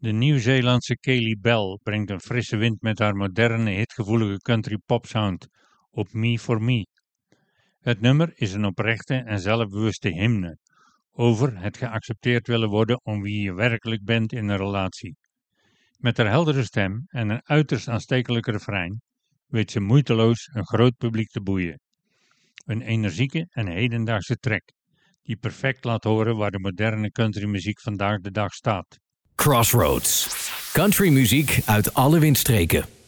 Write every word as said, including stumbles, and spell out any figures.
De Nieuw-Zeelandse Kaylee Bell brengt een frisse wind met haar moderne, hitgevoelige country pop sound op Me for Me. Het nummer is een oprechte en zelfbewuste hymne over het geaccepteerd willen worden om wie je werkelijk bent in een relatie. Met haar heldere stem en een uiterst aanstekelijke refrein weet ze moeiteloos een groot publiek te boeien. Een energieke en hedendaagse track die perfect laat horen waar de moderne countrymuziek vandaag de dag staat. Crossroads. Countrymuziek uit alle windstreken.